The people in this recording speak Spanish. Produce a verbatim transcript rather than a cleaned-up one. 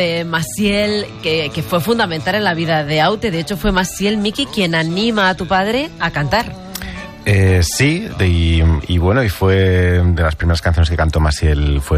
Eh, Maciel, que, que fue fundamental en la vida de Aute. De hecho, fue Maciel, Miki, quien anima a tu padre a cantar. Eh, sí, de, y, y bueno, y fue de las primeras canciones que cantó Maciel, fue